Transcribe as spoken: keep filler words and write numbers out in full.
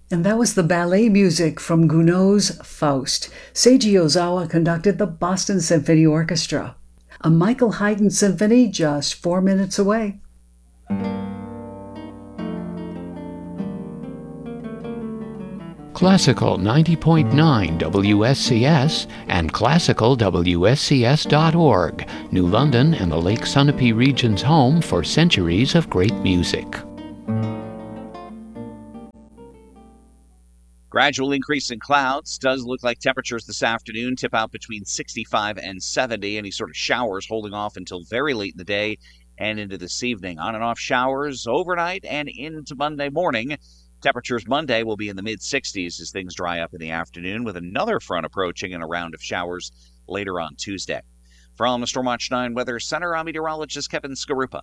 And that was the ballet music from Gounod's Faust. Seiji Ozawa conducted the Boston Symphony Orchestra. A Michael Haydn symphony just four minutes away. Classical ninety point nine W S C S and classical W S C S dot org, New London and the Lake Sunapee region's home for centuries of great music. Gradual increase in clouds. Does look like temperatures this afternoon tip out between sixty-five and seventy. Any sort of showers holding off until very late in the day and into this evening. On and off showers overnight and into Monday morning. Temperatures Monday will be in the mid-sixties as things dry up in the afternoon, with another front approaching and a round of showers later on Tuesday. From the Stormwatch nine Weather Center, I'm meteorologist Kevin Skarupa.